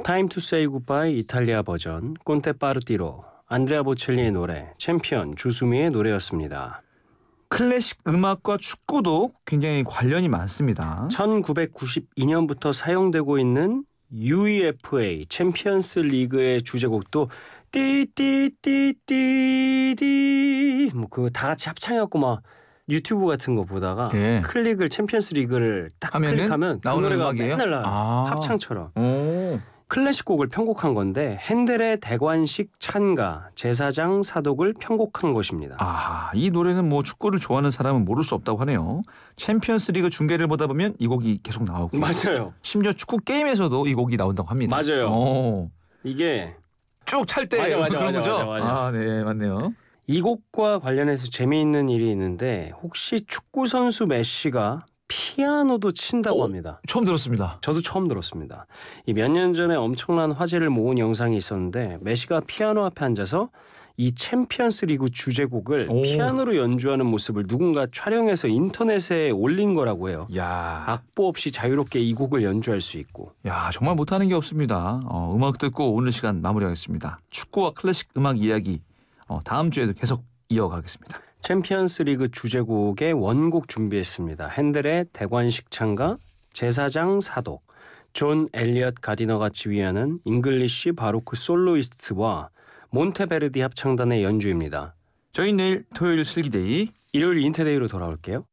Time to Say Goodbye 이탈리아 버전, 콘테 파르티로, 안드레아 보첼리의 노래, 챔피언 주수미의 노래였습니다. 클래식 음악과 축구도 굉장히 관련이 많습니다. 1992년부터 사용되고 있는 UEFA 챔피언스 리그의 주제곡도 띠띠띠띠띠 뭐 그거 다 같이 합창해갖고 막 유튜브 같은 거 보다가 예. 클릭을 챔피언스 리그를 딱 하면은 클릭하면 그 나오는 노래가 음악이에요? 맨날 나와요. 아. 합창처럼. 오. 클래식 곡을 편곡한 건데 핸델의 대관식 찬가 제사장 사독을 편곡한 것입니다. 아, 이 노래는 뭐 축구를 좋아하는 사람은 모를 수 없다고 하네요. 챔피언스리그 중계를 보다 보면 이 곡이 계속 나오고. 맞아요. 심지어 축구 게임에서도 이 곡이 나온다고 합니다. 맞아요. 오. 이게 쭉 찰 때 맞아, 그런 거죠? 맞아. 아, 네, 맞네요. 이 곡과 관련해서 재미있는 일이 있는데 혹시 축구 선수 메시가 피아노도 친다고 합니다. 처음 들었습니다. 저도 처음 들었습니다. 이 몇 년 전에 엄청난 화제를 모은 영상이 있었는데 메시가 피아노 앞에 앉아서 이 챔피언스 리그 주제곡을 오. 피아노로 연주하는 모습을 누군가 촬영해서 인터넷에 올린 거라고 해요. 야, 악보 없이 자유롭게 이 곡을 연주할 수 있고. 야, 정말 못하는 게 없습니다. 음악 듣고 오늘 시간 마무리하겠습니다. 축구와 클래식 음악 이야기 다음 주에도 계속 이어가겠습니다. 챔피언스 리그 주제곡의 원곡 준비했습니다. 핸델의 대관식 찬가, 제사장 사독, 존 엘리엇 가디너가 지휘하는 잉글리시 바로크 솔로이스트와 몬테베르디 합창단의 연주입니다. 저희 내일 토요일 슬기데이 일요일 인테데이로 돌아올게요.